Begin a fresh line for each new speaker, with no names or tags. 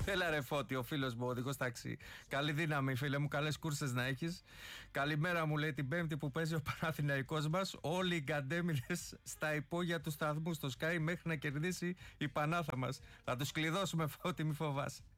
Έλα ρε Φώτη, ο φίλος μου, ο οδηγός ταξί. Καλή δύναμη, φίλε μου, καλές κούρσες να έχεις. Καλημέρα μου, λέει, την Πέμπτη που παίζει ο Παναθηναϊκός μας. Όλοι οι γκαντέμιδες στα υπόγεια του σταθμού στο Sky μέχρι να κερδίσει η Πανάθα μας. Θα τους κλειδώσουμε, Φώτη, μη φοβάσαι.